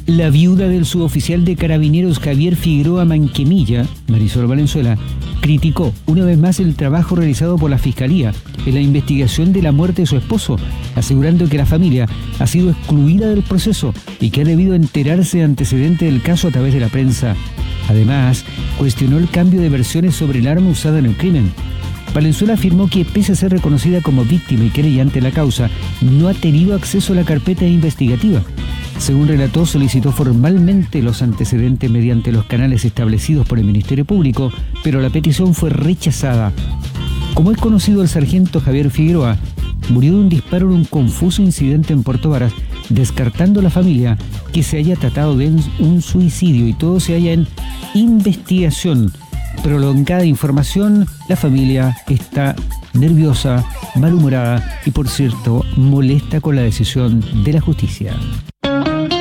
La viuda del suboficial de Carabineros Javier Figueroa Manquemilla, Marisol Valenzuela, criticó una vez más el trabajo realizado por la Fiscalía en la investigación de la muerte de su esposo, asegurando que la familia ha sido excluida del proceso y que ha debido enterarse de antecedentes del caso a través de la prensa. Además, cuestionó el cambio de versiones sobre el arma usada en el crimen. Valenzuela afirmó que, pese a ser reconocida como víctima y querellante en la causa, no ha tenido acceso a la carpeta investigativa. Según relató, solicitó formalmente los antecedentes mediante los canales establecidos por el Ministerio Público, pero la petición fue rechazada. Como es conocido, el sargento Javier Figueroa murió de un disparo en un confuso incidente en Puerto Varas, descartando la familia que se haya tratado de un suicidio y todo se halla en investigación. Prolongada información, la familia está nerviosa, malhumorada y, por cierto, molesta con la decisión de la justicia.